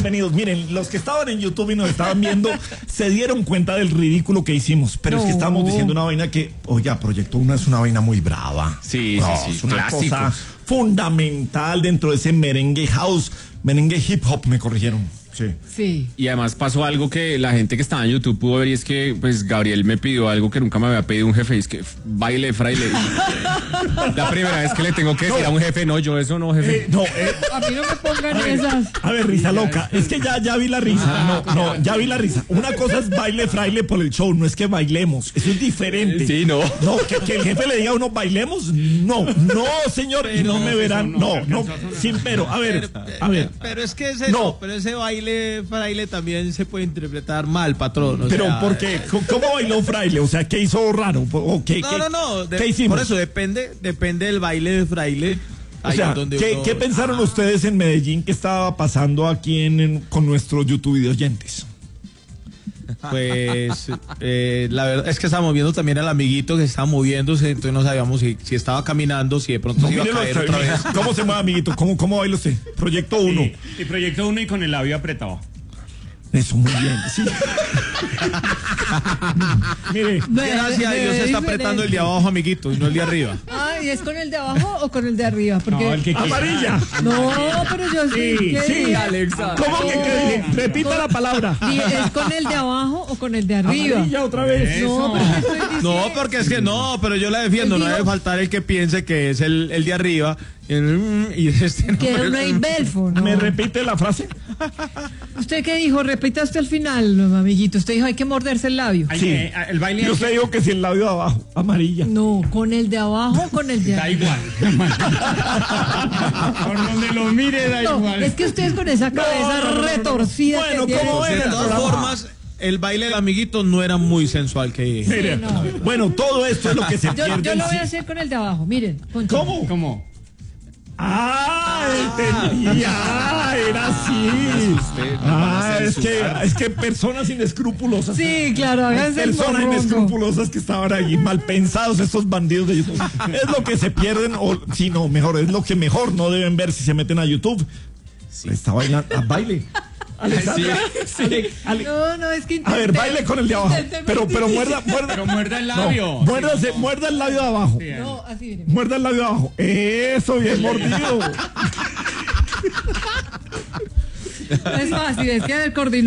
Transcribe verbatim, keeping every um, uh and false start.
bienvenidos. Miren, los que estaban en YouTube y nos estaban viendo se dieron cuenta del ridículo que hicimos, pero no. Es que estábamos diciendo una vaina que, oye, Proyecto uno es una vaina muy brava. Sí, no, sí, sí, es una clásicos. cosa fundamental dentro de ese merengue house, merengue hip hop, me corrigieron. Sí. Sí. Y además pasó algo que la gente que estaba en YouTube pudo ver, y es que pues Gabriel me pidió algo que nunca me había pedido un jefe, y es que baile fraile. La primera vez que le tengo que decir no. a un jefe, no, yo eso no, jefe. Eh, no, eh. A mí no me pongan a ver, esas. A ver, risa loca, es que ya, ya vi la risa. No, no, ya vi la risa. Una cosa es baile fraile por el show, no es que bailemos, eso es diferente. Sí, no. No, que, que el jefe le diga a uno, bailemos, no, no, señor, pero y no me verán, no, no, no sin pero, a ver, pero, a ver. Pero es que es eso, no. pero ese baile fraile también se puede interpretar mal, patrón. O pero, sea, ¿por qué? ¿Cómo bailó fraile? O sea, ¿qué hizo raro? ¿O qué, no, qué, no, no, de, ¿qué hicimos? Por eso depende, depende del baile de fraile. O sea, donde ¿qué, uno... ¿qué pensaron ah. ustedes en Medellín que estaba pasando aquí en, en, con nuestros YouTube videoyentes? Pues eh, la verdad es que estábamos viendo también al amiguito que estaba moviéndose, entonces no sabíamos si, si estaba caminando, si de pronto no, se iba a caer otra vez. ¿Cómo se mueve, amiguito? ¿Cómo, cómo baila usted? Proyecto uno. Sí, y Proyecto uno y con el labio apretado. Eso, muy bien, sí. Mire, gracias a Dios se está apretando el de abajo, amiguito, y no el de arriba. Ah, ¿y es con el de abajo o con el de arriba? Porque... No, el que amarilla. No, pero yo sí. Sí, sí, Alexa. ¿Cómo que qué? Repita con, la palabra. ¿Es con el de abajo o con el de arriba? Amarilla otra vez. Eso. No, pero estoy diciendo... No, porque es que no, pero yo la defiendo, no debe faltar el que piense que es el, el de arriba. Y este no que no hay belfo, ¿no? ¿Me repite la frase? ¿Usted qué dijo? Repita hasta el final, amiguito. Usted dijo hay que morderse el labio. Sí. Eh, el baile. Y usted que... dijo que si el labio de abajo, amarilla. No, con el de abajo o con el de da arriba. Da igual. Por donde lo mire da no, igual. Es que ustedes con esa cabeza no, no, no, retorcida. Bueno, que ¿cómo de todas formas, el baile del amiguito no era muy sensual que... Sí, no. Bueno, todo esto es lo que se yo, pierde. Yo lo voy sí. a hacer con el de abajo, miren. Poncho. ¿Cómo? ¿Cómo? Ah, entendí. Ah, era así. Ah, es que, es que personas inescrupulosas. Sí, claro, háganse personas inescrupulosas que estaban allí, mal pensados, estos bandidos de YouTube. Es lo que se pierden, o si no, mejor, es lo que mejor no deben ver si se meten a YouTube. Sí. Está bailando, a baile. Alexandra, sí, sí. Ale, no, no, es que intenté, a ver, baile con el de abajo. Pero, pero muerda, muerda. Pero muerda el labio. No, muérdase, sí, muerda el labio de abajo. Sí, no, así miren. Muerda el labio de abajo. Eso, bien mordido. Es fácil, es que el coordinador.